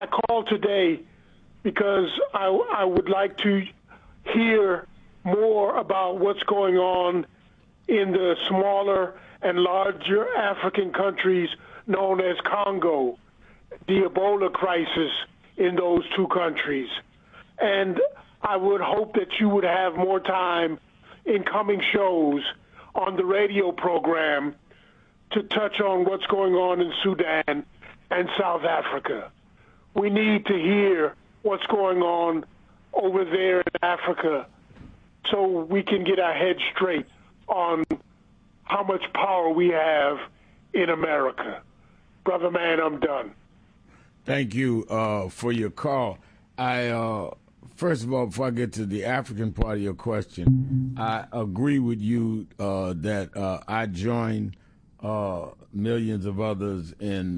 I called today because I would like to hear more about what's going on in the smaller and larger African countries known as Congo, the Ebola crisis in those two countries. And I would hope that you would have more time in coming shows on the radio program to touch on what's going on in Sudan and South Africa. We need to hear what's going on over there in Africa so we can get our heads straight on how much power we have in America. Brother man, I'm done. Thank you for your call. First of all, before I get to the African part of your question, I agree with you that I join millions of others in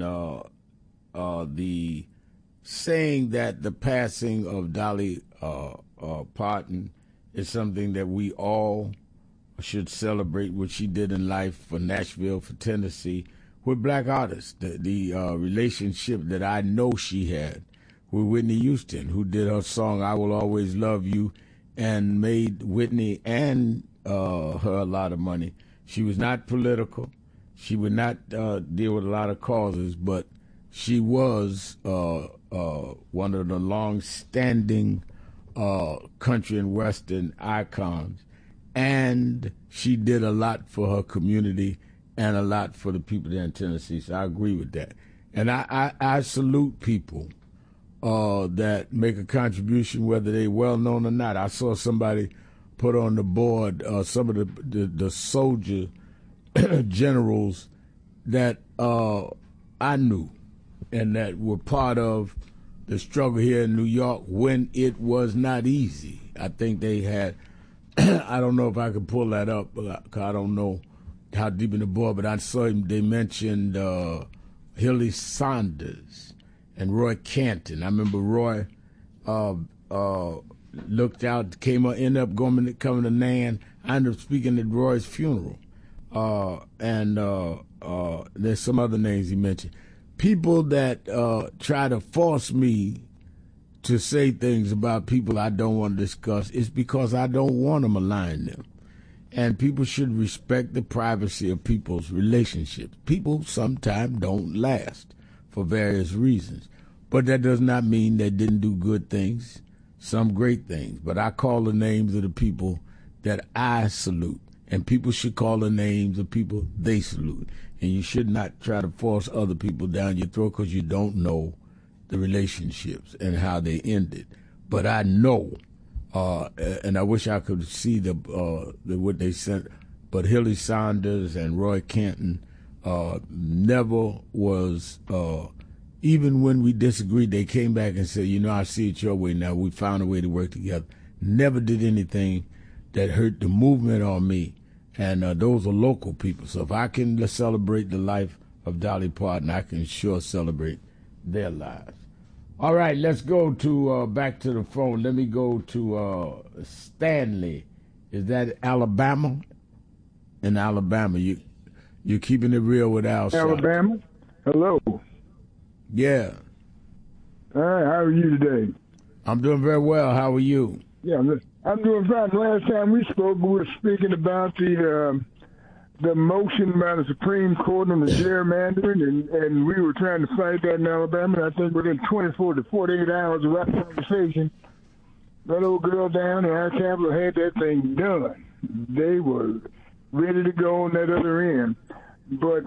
the saying that the passing of Dolly Parton is something that we all should celebrate, what she did in life for Nashville, for Tennessee, with black artists. The relationship that I know she had with Whitney Houston, who did her song "I Will Always Love You" and made Whitney and her a lot of money. She was not political. She would not deal with a lot of causes, but she was one of the long-standing country and western icons, and she did a lot for her community and a lot for the people there in Tennessee. So I agree with that, and I salute people that make a contribution, whether they're well known or not. I saw somebody put on the board some of the soldier generals that I knew and that were part of the struggle here in New York when it was not easy. I think they had, I don't know if I could pull that up, because I don't know how deep in the board, but I saw they mentioned Hilly Saunders and Roy Canton. I remember Roy looked out, ended up coming to Nan. I ended up speaking at Roy's funeral. And there's some other names he mentioned. People that try to force me to say things about people I don't want to discuss, it's because I don't want to malign them. And people should respect the privacy of people's relationships. People sometimes don't last for various reasons. But that does not mean they didn't do good things, some great things. But I call the names of the people that I salute. And people should call the names of people they salute. And you should not try to force other people down your throat because you don't know the relationships and how they ended. But I know, and I wish I could see what they sent, but Hilly Saunders and Roy Canton never was, even when we disagreed, they came back and said, I see it your way now. We found a way to work together. Never did anything that hurt the movement on me. And those are local people. So if I can celebrate the life of Dolly Parton, I can sure celebrate their lives. All right, let's go to back to the phone. Let me go to Stanley. Is that Alabama? In Alabama, you're keeping it real with Al. Alabama? Hello. Yeah. All right, how are you today? I'm doing very well. How are you? Yeah, I'm doing fine. Last time we spoke, we were speaking about the motion by the Supreme Court on the gerrymandering, and we were trying to fight that in Alabama. And I think within 24 to 48 hours of that conversation, that old girl down in our capital had that thing done. They were ready to go on that other end. But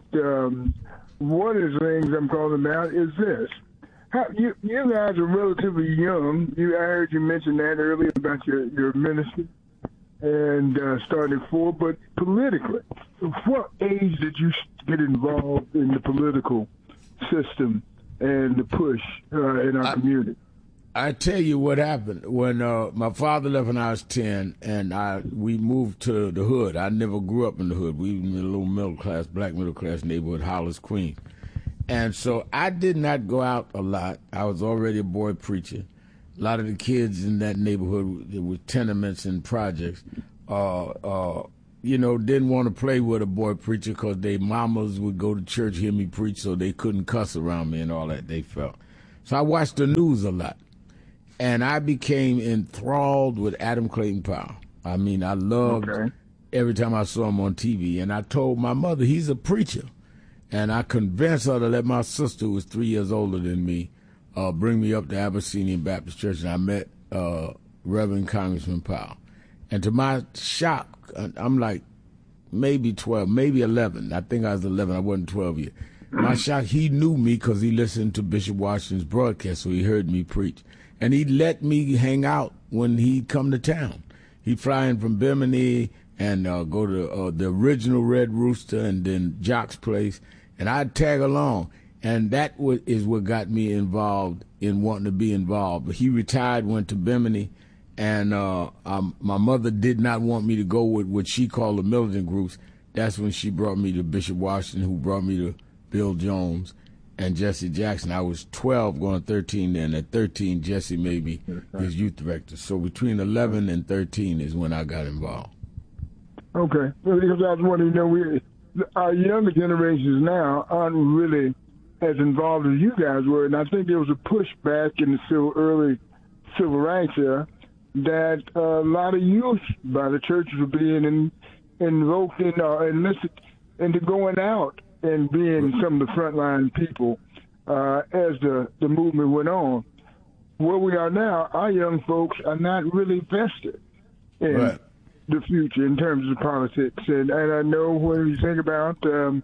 one of the things I'm calling about is this. You guys are relatively young. I heard you mention that earlier about your ministry and starting at 4. But politically, what age did you get involved in the political system and the push in our community? I tell you what happened. When my father left when I was 10, and we moved to the hood. I never grew up in the hood. We were in a little black middle class neighborhood, Hollis, Queens. And so I did not go out a lot. I was already a boy preacher. A lot of the kids in that neighborhood with tenements and projects, didn't want to play with a boy preacher because their mamas would go to church, hear me preach, so they couldn't cuss around me and all that, they felt. So I watched the news a lot. And I became enthralled with Adam Clayton Powell. I mean, I loved every time I saw him on TV. And I told my mother, he's a preacher. And I convinced her to let my sister, who was 3 years older than me, bring me up to Abyssinian Baptist Church. And I met Reverend Congressman Powell. And to my shock, I'm like maybe 12, maybe 11. I think I was 11. I wasn't 12 yet. My shock, he knew me because he listened to Bishop Washington's broadcast, so he heard me preach. And he let me hang out when he'd come to town. He'd fly in from Bimini and go to the original Red Rooster and then Jock's Place, and I'd tag along. And that is what got me involved in wanting to be involved. But he retired, went to Bimini, and my mother did not want me to go with what she called the militant groups. That's when she brought me to Bishop Washington, who brought me to Bill Jones and Jesse Jackson. I was 12 going 13 then. At 13, Jesse made me his youth director. So between 11 and 13 is when I got involved. Okay. Well, because I was wondering, our younger generations now aren't really as involved as you guys were. And I think there was a pushback in the early civil rights era that a lot of youth by the churches were being invoked enlisted into going out and being some of the frontline people as the movement went on. Where we are now, our young folks are not really vested in the future in terms of politics. And I know when you think about John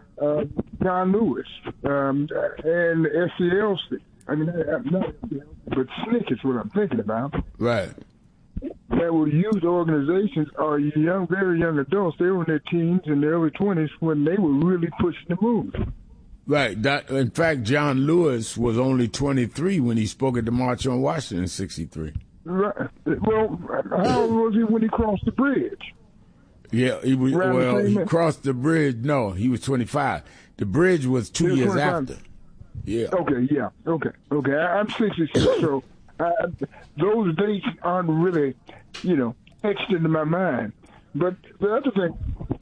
Lewis and SCLC, I mean, not SCLC, but SNCC is what I'm thinking about. Right. That were youth organizations are young, very young adults. They were in their teens and their early 20s when they were really pushing the move. Right. In fact, John Lewis was only 23 when he spoke at the March on Washington in '63. Right. Well, how old was he when he crossed the bridge? Yeah, he crossed the bridge. No, he was 25. The bridge was 2 years 25. After. Yeah. Okay, yeah. Okay. I'm 66, so those dates aren't really, etched into my mind. But the other thing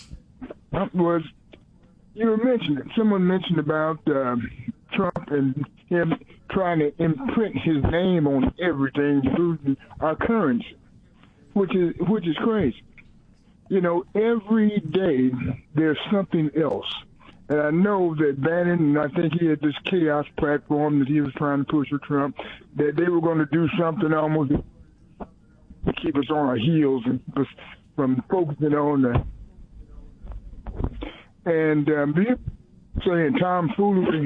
was, someone mentioned about Trump and him trying to imprint his name on everything, including our currency, which is crazy. Every day there's something else. And I know that Bannon, and I think he had this chaos platform that he was trying to push with Trump, that they were going to do something almost to keep us on our heels and from focusing on the. And saying tomfoolery.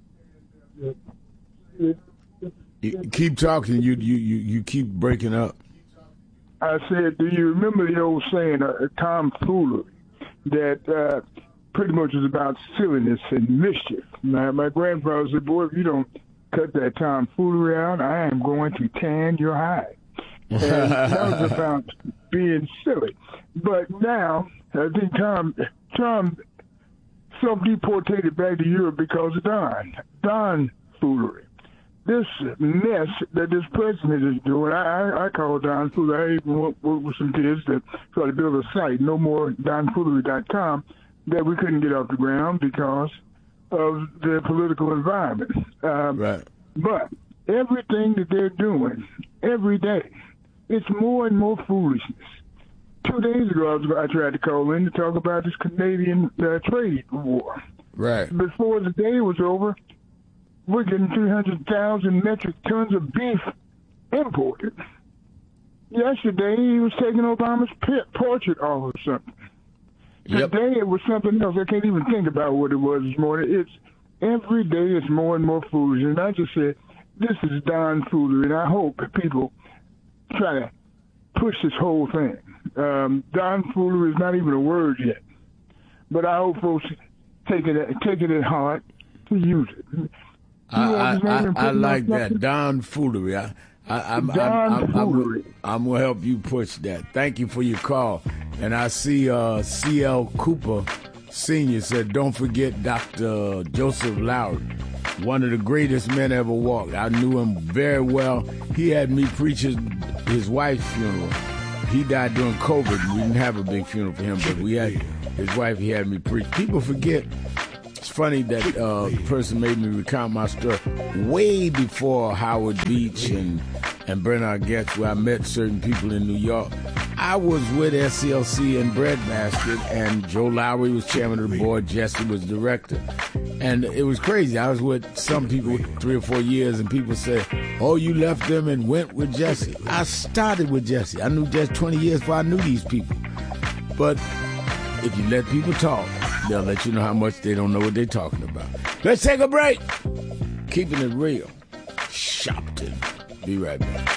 Keep talking. You keep breaking up. I said, do you remember the old saying, tomfoolery, that pretty much is about silliness and mischief? My grandfather said, boy, if you don't cut that tomfoolery out, I am going to tan your hide. And that was about being silly. But now, I think Trump self-deportated back to Europe because of Don foolery. This mess that this president is doing, I call Don foolery. I even worked with some kids that tried to build a site, nomoredonfoolery.com, that we couldn't get off the ground because of the political environment. Right. But everything that they're doing every day, it's more and more foolishness. 2 days ago, I tried to call in to talk about this Canadian trade war. Right. Before the day was over, we're getting 300,000 metric tons of beef imported. Yesterday, he was taking Obama's portrait off or something. Yep. Today, it was something else. I can't even think about what it was this morning. It's every day it's more and more foolish. And I just said, this is Don foolery, and I hope that people try to push this whole thing. Don foolery is not even a word yet, but I hope folks take it at heart to use it. I like that, Don foolery. I'm going to help you push that. Thank you for your call. And I see C.L. Cooper Sr. said, don't forget Dr. Joseph Lowry, one of the greatest men ever walked. I knew him very well. He had me preach his wife's funeral. He died during COVID. We didn't have a big funeral for him, but we had his wife. He had me preach. People forget funny that the person made me recount my story way before Howard Beach and Bernard Goetz, where I met certain people in New York. I was with SCLC and Breadbasket, and Joe Lowry was chairman of the board, Jesse was director. And it was crazy. I was with some people 3 or 4 years, and people said, oh, you left them and went with Jesse. I started with Jesse. I knew Jesse 20 years before I knew these people. But if you let people talk, they'll let you know how much they don't know what they're talking about. Let's take a break. Keeping it real. Shopton. Be right back.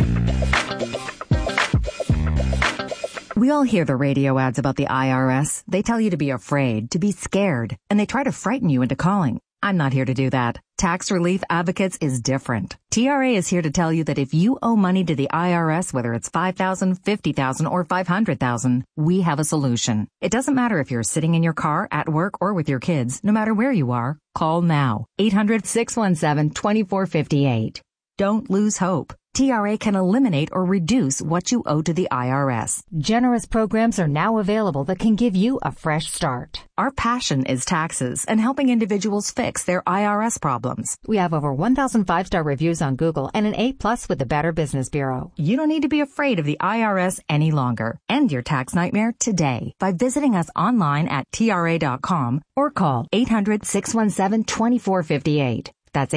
We all hear the radio ads about the IRS. They tell you to be afraid, to be scared, and they try to frighten you into calling. I'm not here to do that. Tax Relief Advocates is different. TRA is here to tell you that if you owe money to the IRS, whether it's $5,000, $50,000, or $500,000, we have a solution. It doesn't matter if you're sitting in your car, at work, or with your kids. No matter where you are, call now. 800-617-2458. Don't lose hope. TRA can eliminate or reduce what you owe to the IRS. Generous programs are now available that can give you a fresh start. Our passion is taxes and helping individuals fix their IRS problems. We have over 1,000 5-star reviews on Google and an A+ with the Better Business Bureau. You don't need to be afraid of the IRS any longer. End your tax nightmare today by visiting us online at TRA.com or call 800-617-2458. That's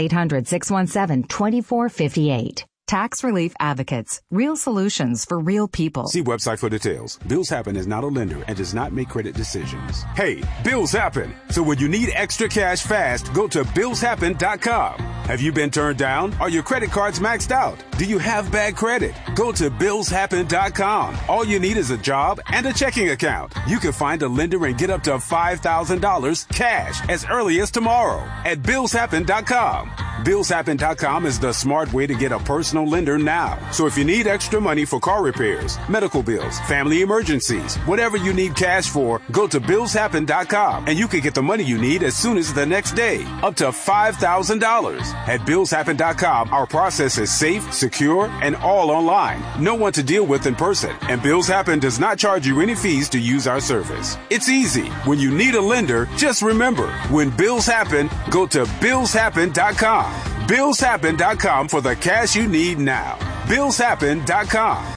800-617-2458. Tax Relief Advocates. Real solutions for real people. See website for details. Bills Happen is not a lender and does not make credit decisions. Hey, bills happen. So when you need extra cash fast, go to BillsHappen.com. Have you been turned down? Are your credit cards maxed out? Do you have bad credit? Go to BillsHappen.com. All you need is a job and a checking account. You can find a lender and get up to $5,000 cash as early as tomorrow at BillsHappen.com. BillsHappen.com is the smart way to get a personal lender now. So if you need extra money for car repairs, medical bills, family emergencies, whatever you need cash for, go to BillsHappen.com and you can get the money you need as soon as the next day, up to $5,000. At BillsHappen.com, our process is safe, secure, and all online. No one to deal with in person. And Bills Happen does not charge you any fees to use our service. It's easy. When you need a lender, just remember, when bills happen, go to BillsHappen.com. BillsHappen.com for the cash you need now. BillsHappen.com.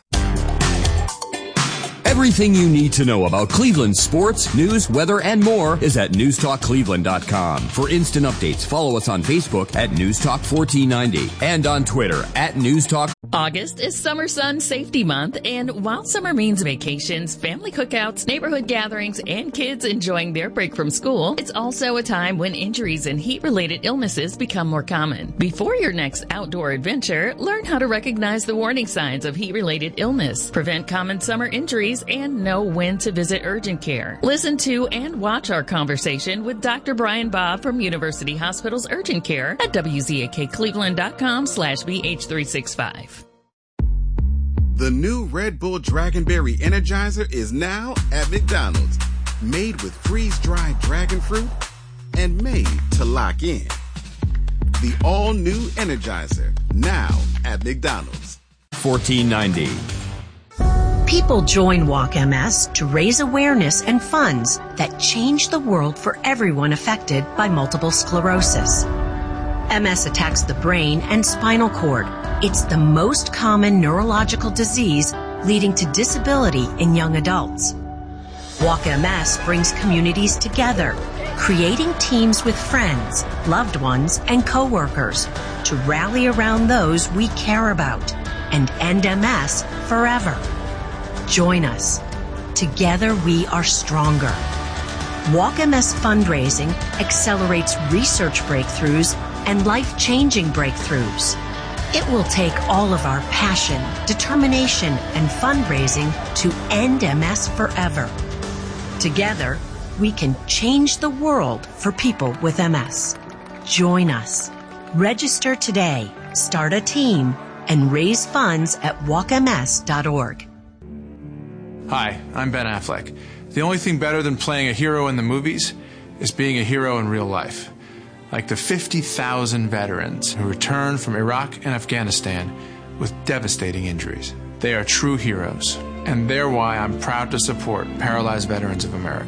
Everything you need to know about Cleveland sports, news, weather, and more is at newstalkcleveland.com. For instant updates, follow us on Facebook at Newstalk1490 and on Twitter at Newstalk. August is Summer Sun Safety Month, and while summer means vacations, family cookouts, neighborhood gatherings, and kids enjoying their break from school, it's also a time when injuries and heat-related illnesses become more common. Before your next outdoor adventure, learn how to recognize the warning signs of heat-related illness, prevent common summer injuries, and know when to visit urgent care. Listen to and watch our conversation with Dr. Brian Bob from University Hospital's Urgent Care at WZAKCleveland.com/BH365. The new Red Bull Dragonberry Energizer is now at McDonald's. Made with freeze-dried dragon fruit and made to lock in. The all-new Energizer, now at McDonald's. 1490. People join Walk MS to raise awareness and funds that change the world for everyone affected by multiple sclerosis. MS attacks the brain and spinal cord. It's the most common neurological disease leading to disability in young adults. Walk MS brings communities together, creating teams with friends, loved ones, and coworkers to rally around those we care about and end MS forever. Join us. Together we are stronger. Walk MS fundraising accelerates research breakthroughs and life-changing breakthroughs. It will take all of our passion, determination, and fundraising to end MS forever. Together, we can change the world for people with MS. Join us. Register today, start a team, and raise funds at walkms.org. Hi, I'm Ben Affleck. The only thing better than playing a hero in the movies is being a hero in real life. Like the 50,000 veterans who returned from Iraq and Afghanistan with devastating injuries. They are true heroes, and they're why I'm proud to support Paralyzed Veterans of America.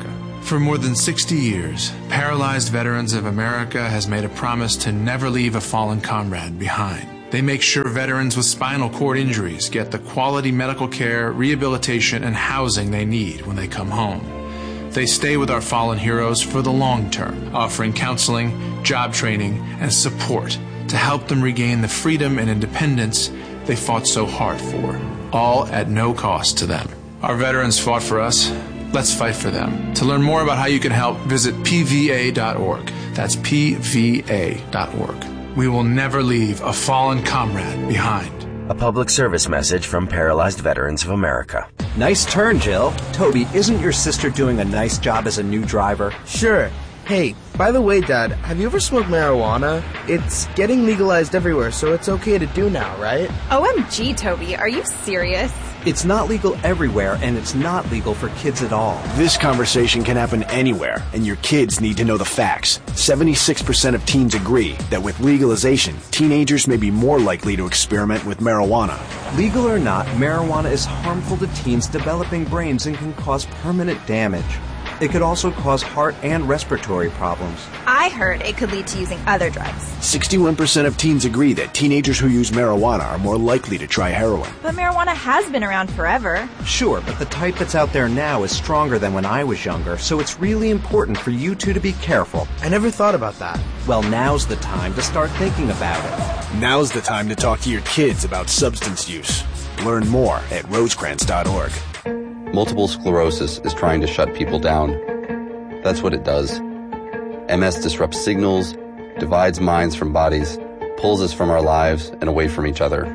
For more than 60 years, Paralyzed Veterans of America has made a promise to never leave a fallen comrade behind. They make sure veterans with spinal cord injuries get the quality medical care, rehabilitation, and housing they need when they come home. They stay with our fallen heroes for the long term, offering counseling, job training, and support to help them regain the freedom and independence they fought so hard for, all at no cost to them. Our veterans fought for us. Let's fight for them. To learn more about how you can help, visit pva.org. That's pva.org. We will never leave a fallen comrade behind. A public service message from Paralyzed Veterans of America. Nice turn, Jill. Toby, isn't your sister doing a nice job as a new driver? Sure. Hey, by the way, Dad, have you ever smoked marijuana? It's getting legalized everywhere, so it's okay to do now, right? OMG, Toby, are you serious? It's not legal everywhere, and it's not legal for kids at all. This conversation can happen anywhere, and your kids need to know the facts. 76% of teens agree that with legalization, teenagers may be more likely to experiment with marijuana. Legal or not, marijuana is harmful to teens' developing brains and can cause permanent damage. It could also cause heart and respiratory problems. I heard it could lead to using other drugs. 61% of teens agree that teenagers who use marijuana are more likely to try heroin. But marijuana has been around forever. Sure, but the type that's out there now is stronger than when I was younger, so it's really important for you two to be careful. I never thought about that. Well, now's the time to start thinking about it. Now's the time to talk to your kids about substance use. Learn more at rosecrans.org. Multiple sclerosis is trying to shut people down. That's what it does. MS disrupts signals, divides minds from bodies, pulls us from our lives and away from each other.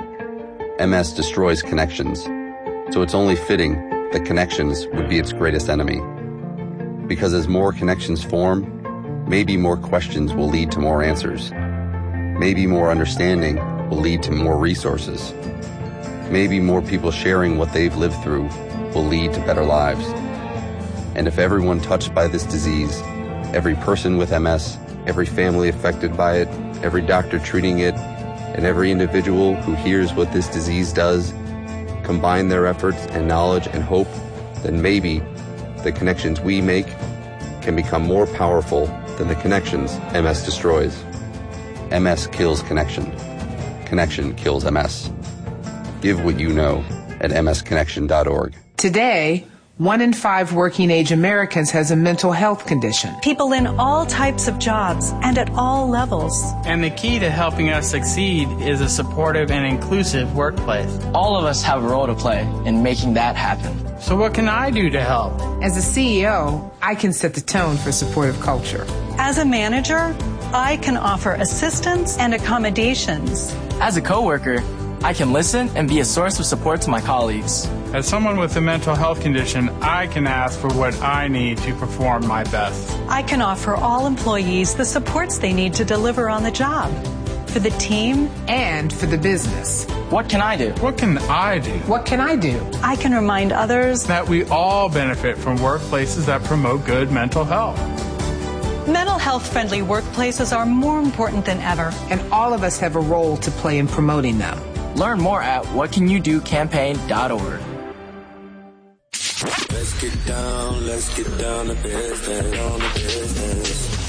MS destroys connections, so it's only fitting that connections would be its greatest enemy. Because as more connections form, maybe more questions will lead to more answers. Maybe more understanding will lead to more resources. Maybe more people sharing what they've lived through will lead to better lives. And if everyone touched by this disease, every person with MS, every family affected by it, every doctor treating it, and every individual who hears what this disease does, combine their efforts and knowledge and hope, then maybe the connections we make can become more powerful than the connections MS destroys. MS kills connection. Connection kills MS. Give what you know at msconnection.org. Today, 1 in 5 working-age Americans has a mental health condition. People in all types of jobs and at all levels. And the key to helping us succeed is a supportive and inclusive workplace. All of us have a role to play in making that happen. So what can I do to help? As a CEO, I can set the tone for supportive culture. As a manager, I can offer assistance and accommodations. As a coworker, I can listen and be a source of support to my colleagues. As someone with a mental health condition, I can ask for what I need to perform my best. I can offer all employees the supports they need to deliver on the job. For the team and for the business. What can I do? What can I do? What can I do? I can remind others that we all benefit from workplaces that promote good mental health. Mental health-friendly workplaces are more important than ever. And all of us have a role to play in promoting them. Learn more at whatcanyoudocampaign.org. Let's get down to business.